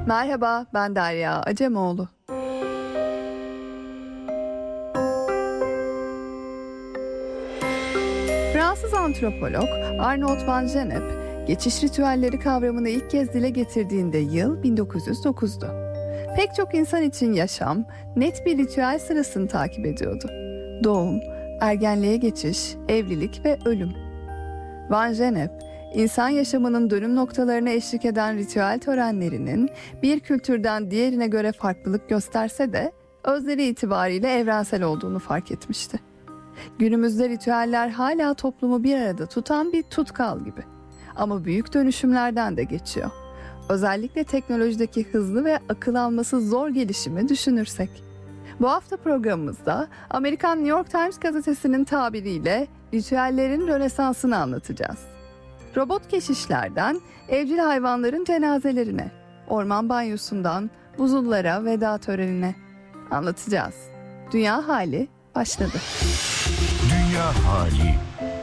Merhaba, ben Derya Acemoğlu. Fransız antropolog Arnaud van Gennep, geçiş ritüelleri kavramını ilk kez dile getirdiğinde yıl 1909'du. Pek çok insan için yaşam, net bir ritüel sırasını takip ediyordu. Doğum, ergenliğe geçiş, evlilik ve ölüm. Van Gennep, İnsan yaşamının dönüm noktalarına eşlik eden ritüel törenlerinin bir kültürden diğerine göre farklılık gösterse de özleri itibariyle evrensel olduğunu fark etmişti. Günümüzde ritüeller hala toplumu bir arada tutan bir tutkal gibi. Ama büyük dönüşümlerden de geçiyor. Özellikle teknolojideki hızlı ve akıl alması zor gelişimi düşünürsek. Bu hafta programımızda Amerikan New York Times gazetesinin tabiriyle ritüellerin Rönesans'ını anlatacağız. Robot keşişlerden evcil hayvanların cenazelerine, orman banyosundan buzullara veda törenine anlatacağız. Dünya hali başladı. Dünya hali.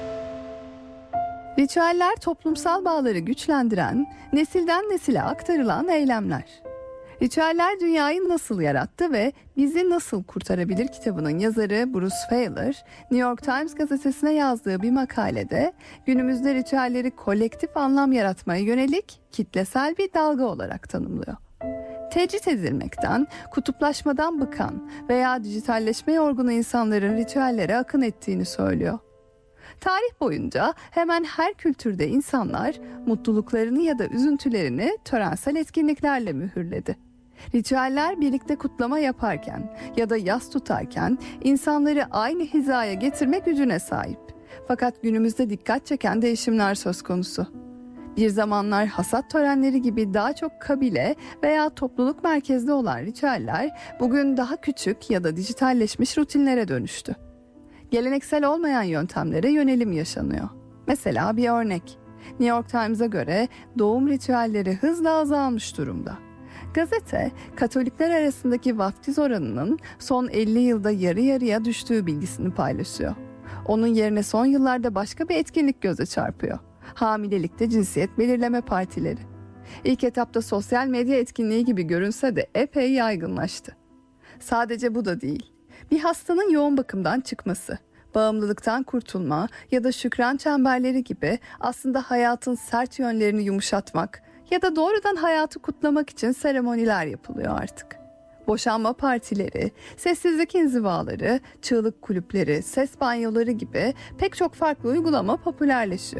Ritüeller toplumsal bağları güçlendiren, nesilden nesile aktarılan eylemler. Ritüeller dünyayı nasıl yarattı ve bizi nasıl kurtarabilir kitabının yazarı Bruce Feiler, New York Times gazetesine yazdığı bir makalede günümüzde ritüelleri kolektif anlam yaratmaya yönelik kitlesel bir dalga olarak tanımlıyor. Tecrit edilmekten, kutuplaşmadan bıkan veya dijitalleşme yorgunu insanların ritüellere akın ettiğini söylüyor. Tarih boyunca hemen her kültürde insanlar mutluluklarını ya da üzüntülerini törensel etkinliklerle mühürledi. Ritüeller birlikte kutlama yaparken ya da yas tutarken insanları aynı hizaya getirme gücüne sahip. Fakat günümüzde dikkat çeken değişimler söz konusu. Bir zamanlar hasat törenleri gibi daha çok kabile veya topluluk merkezli olan ritüeller bugün daha küçük ya da dijitalleşmiş rutinlere dönüştü. Geleneksel olmayan yöntemlere yönelim yaşanıyor. Mesela bir örnek. New York Times'a göre doğum ritüelleri hızla azalmış durumda. Gazete, Katolikler arasındaki vaftiz oranının son 50 yılda yarı yarıya düştüğü bilgisini paylaşıyor. Onun yerine son yıllarda başka bir etkinlik göze çarpıyor. Hamilelikte cinsiyet belirleme partileri. İlk etapta sosyal medya etkinliği gibi görünse de epey yaygınlaştı. Sadece bu da değil. Bir hastanın yoğun bakımdan çıkması, bağımlılıktan kurtulma ya da şükran çemberleri gibi aslında hayatın sert yönlerini yumuşatmak ya da doğrudan hayatı kutlamak için seremoniler yapılıyor artık. Boşanma partileri, sessizlik inzivaları, çığlık kulüpleri, ses banyoları gibi pek çok farklı uygulama popülerleşiyor.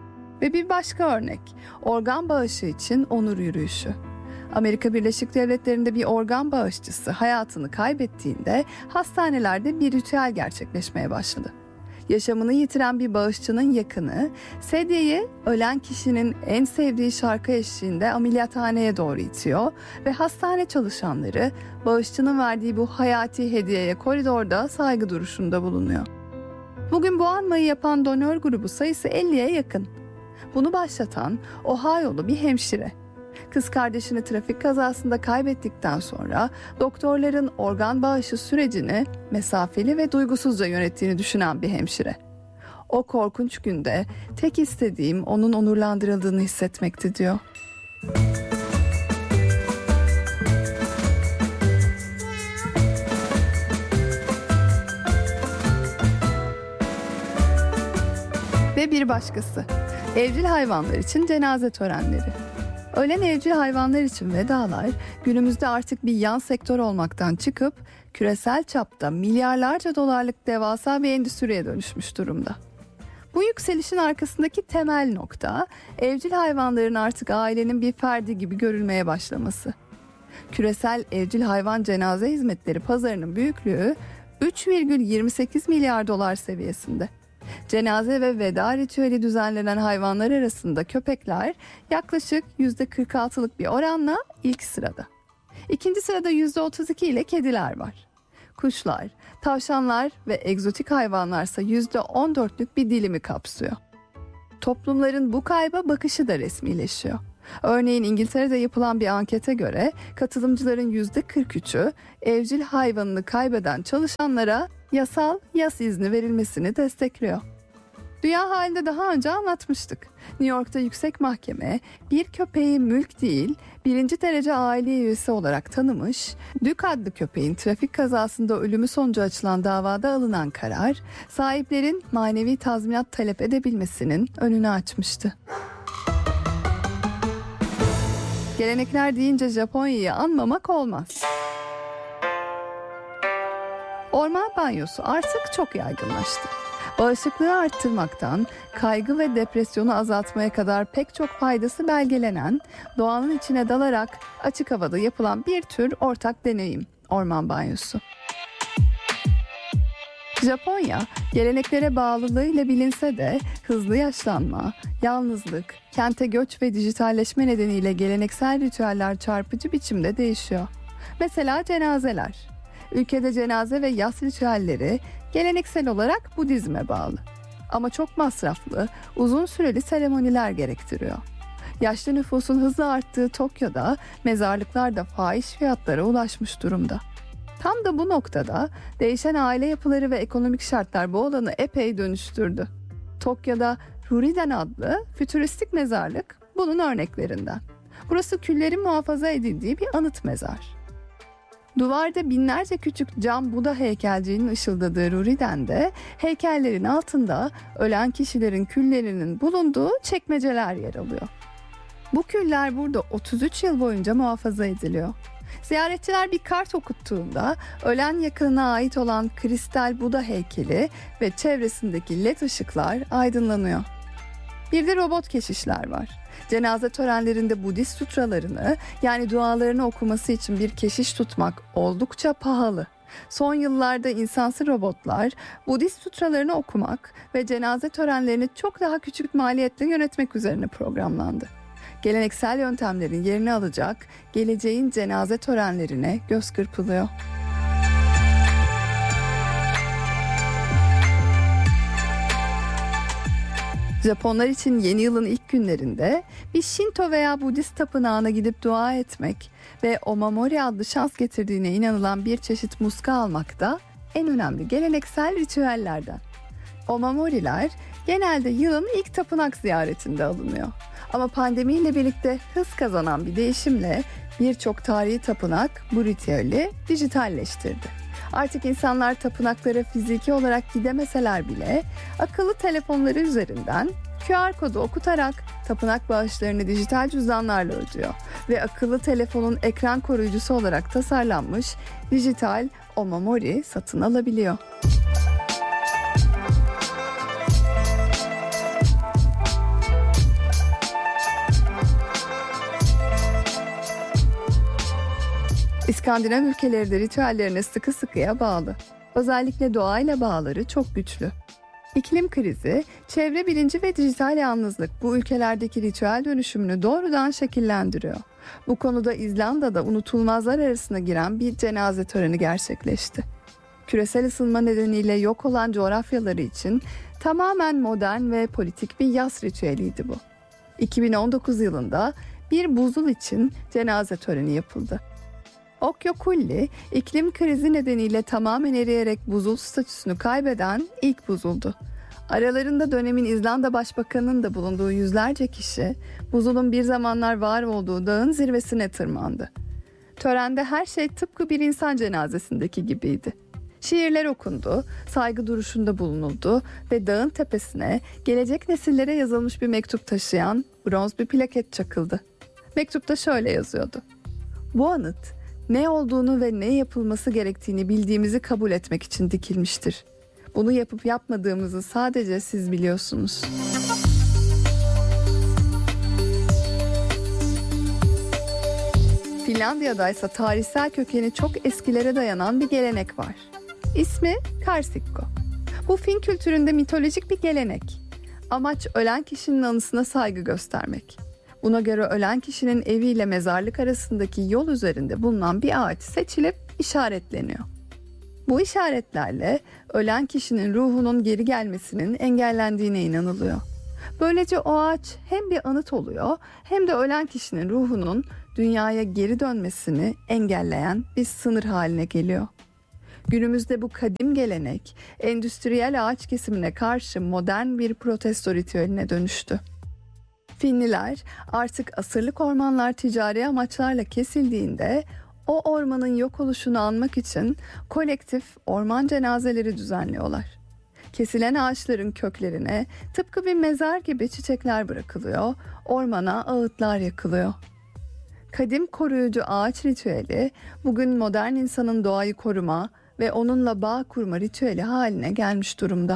Ve bir başka örnek, organ bağışı için onur yürüyüşü. Amerika Birleşik Devletleri'nde bir organ bağışçısı hayatını kaybettiğinde hastanelerde bir ritüel gerçekleşmeye başladı. Yaşamını yitiren bir bağışçının yakını, sedyeyi ölen kişinin en sevdiği şarkı eşliğinde ameliyathaneye doğru itiyor ve hastane çalışanları bağışçının verdiği bu hayati hediyeye koridorda saygı duruşunda bulunuyor. Bugün bu anmayı yapan donör grubu sayısı 50'ye yakın. Bunu başlatan Ohio'lu bir hemşire. Kız kardeşini trafik kazasında kaybettikten sonra doktorların organ bağışı sürecini mesafeli ve duygusuzca yönettiğini düşünen bir hemşire. O korkunç günde tek istediğim onun onurlandırıldığını hissetmekti diyor. Ve bir başkası, evcil hayvanlar için cenaze törenleri. Ölen evcil hayvanlar için vedalar günümüzde artık bir yan sektör olmaktan çıkıp küresel çapta milyarlarca dolarlık devasa bir endüstriye dönüşmüş durumda. Bu yükselişin arkasındaki temel nokta evcil hayvanların artık ailenin bir ferdi gibi görülmeye başlaması. Küresel evcil hayvan cenaze hizmetleri pazarının büyüklüğü 3,28 milyar dolar seviyesinde. Cenaze ve veda ritüeli düzenlenen hayvanlar arasında köpekler yaklaşık %46'lık bir oranla ilk sırada. İkinci sırada %32 ile kediler var. Kuşlar, tavşanlar ve egzotik hayvanlarsa %14'lük bir dilimi kapsıyor. Toplumların bu kayba bakışı da resmileşiyor. Örneğin İngiltere'de yapılan bir ankete göre katılımcıların %43'ü evcil hayvanını kaybeden çalışanlara yasal yas izni verilmesini destekliyor. Dünya halinde daha önce anlatmıştık. New York'ta yüksek mahkeme bir köpeği mülk değil, birinci derece aile üyesi olarak tanımış, Duke adlı köpeğin trafik kazasında ölümü sonucu açılan davada alınan karar, sahiplerin manevi tazminat talep edebilmesinin önünü açmıştı. Gelenekler deyince Japonya'yı anmamak olmaz. Orman banyosu artık çok yaygınlaştı. Bağışıklığı arttırmaktan kaygı ve depresyonu azaltmaya kadar pek çok faydası belgelenen, doğanın içine dalarak açık havada yapılan bir tür ortak deneyim, orman banyosu. Japonya, geleneklere bağlılığıyla bilinse de hızlı yaşlanma, yalnızlık, kente göç ve dijitalleşme nedeniyle geleneksel ritüeller çarpıcı biçimde değişiyor. Mesela cenazeler. Ülkede cenaze ve yas ritüelleri geleneksel olarak Budizme bağlı. Ama çok masraflı, uzun süreli seremoniler gerektiriyor. Yaşlı nüfusun hızla arttığı Tokyo'da mezarlıklar da fahiş fiyatlara ulaşmış durumda. Tam da bu noktada değişen aile yapıları ve ekonomik şartlar bu alanı epey dönüştürdü. Tokyo'da Ruriden adlı fütüristik mezarlık bunun örneklerinden. Burası küllerin muhafaza edildiği bir anıt mezar. Duvarda binlerce küçük cam Buda heykelciğinin ışıldadığı Ruriden'de heykellerin altında ölen kişilerin küllerinin bulunduğu çekmeceler yer alıyor. Bu küller burada 33 yıl boyunca muhafaza ediliyor. Ziyaretçiler bir kart okuttuğunda ölen yakınına ait olan kristal Buda heykeli ve çevresindeki led ışıklar aydınlanıyor. Bir de robot keşişler var. Cenaze törenlerinde Budist sutralarını, yani dualarını okuması için bir keşiş tutmak oldukça pahalı. Son yıllarda insansız robotlar Budist sutralarını okumak ve cenaze törenlerini çok daha küçük maliyetle yönetmek üzerine programlandı. Geleneksel yöntemlerin yerini alacak geleceğin cenaze törenlerine göz kırpılıyor. Japonlar için yeni yılın ilk günlerinde bir Şinto veya Budist tapınağına gidip dua etmek ve omamori adlı şans getirdiğine inanılan bir çeşit muska almak da en önemli geleneksel ritüellerden. Omamoriler genelde yılın ilk tapınak ziyaretinde alınıyor. Ama pandemiyle birlikte hız kazanan bir değişimle birçok tarihi tapınak bu ritüeli dijitalleştirdi. Artık insanlar tapınaklara fiziki olarak gidemeseler bile akıllı telefonları üzerinden QR kodu okutarak tapınak bağışlarını dijital cüzdanlarla ödüyor ve akıllı telefonun ekran koruyucusu olarak tasarlanmış dijital omamori satın alabiliyor. İskandinav ülkeleri de ritüellerine sıkı sıkıya bağlı. Özellikle doğayla bağları çok güçlü. İklim krizi, çevre bilinci ve dijital yalnızlık bu ülkelerdeki ritüel dönüşümünü doğrudan şekillendiriyor. Bu konuda İzlanda'da unutulmazlar arasına giren bir cenaze töreni gerçekleşti. Küresel ısınma nedeniyle yok olan coğrafyaları için tamamen modern ve politik bir yas ritüeliydi bu. 2019 yılında bir buzul için cenaze töreni yapıldı. Okyokulli, iklim krizi nedeniyle tamamen eriyerek buzul statüsünü kaybeden ilk buzuldu. Aralarında dönemin İzlanda Başbakanı'nın da bulunduğu yüzlerce kişi, buzulun bir zamanlar var olduğu dağın zirvesine tırmandı. Törende her şey tıpkı bir insan cenazesindeki gibiydi. Şiirler okundu, saygı duruşunda bulunuldu ve dağın tepesine gelecek nesillere yazılmış bir mektup taşıyan bronz bir plaket çakıldı. Mektupta şöyle yazıyordu: "Bu anıt, ne olduğunu ve ne yapılması gerektiğini bildiğimizi kabul etmek için dikilmiştir. Bunu yapıp yapmadığımızı sadece siz biliyorsunuz." Finlandiya'da ise tarihsel kökeni çok eskilere dayanan bir gelenek var. İsmi Karsikko. Bu Fin kültüründe mitolojik bir gelenek. Amaç ölen kişinin anısına saygı göstermek. Buna göre ölen kişinin eviyle mezarlık arasındaki yol üzerinde bulunan bir ağaç seçilip işaretleniyor. Bu işaretlerle ölen kişinin ruhunun geri gelmesinin engellendiğine inanılıyor. Böylece o ağaç hem bir anıt oluyor hem de ölen kişinin ruhunun dünyaya geri dönmesini engelleyen bir sınır haline geliyor. Günümüzde bu kadim gelenek endüstriyel ağaç kesimine karşı modern bir protesto ritüeline dönüştü. Finliler artık asırlık ormanlar ticari amaçlarla kesildiğinde o ormanın yok oluşunu anmak için kolektif orman cenazeleri düzenliyorlar. Kesilen ağaçların köklerine tıpkı bir mezar gibi çiçekler bırakılıyor, ormana ağıtlar yakılıyor. Kadim koruyucu ağaç ritüeli bugün modern insanın doğayı koruma ve onunla bağ kurma ritüeli haline gelmiş durumda.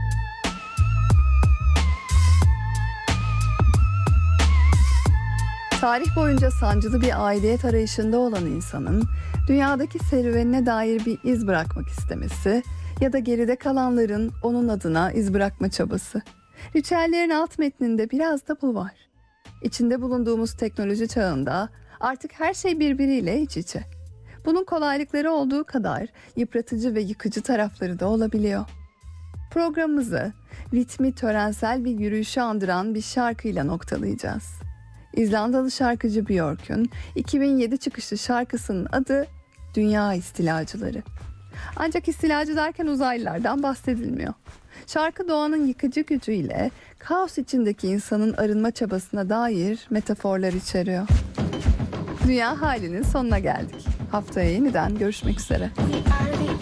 Tarih boyunca sancılı bir aidiyet arayışında olan insanın dünyadaki serüvenine dair bir iz bırakmak istemesi ya da geride kalanların onun adına iz bırakma çabası. Ritüellerin alt metninde biraz da bu var. İçinde bulunduğumuz teknoloji çağında artık her şey birbiriyle iç içe. Bunun kolaylıkları olduğu kadar yıpratıcı ve yıkıcı tarafları da olabiliyor. Programımızı ritmi törensel bir yürüyüşü andıran bir şarkıyla noktalayacağız. İzlandalı şarkıcı Björk'ün 2007 çıkışlı şarkısının adı Dünya İstilacıları. Ancak istilacı derken uzaylılardan bahsedilmiyor. Şarkı doğanın yıkıcı gücüyle kaos içindeki insanın arınma çabasına dair metaforlar içeriyor. Dünya halinin sonuna geldik. Haftaya yeniden görüşmek üzere.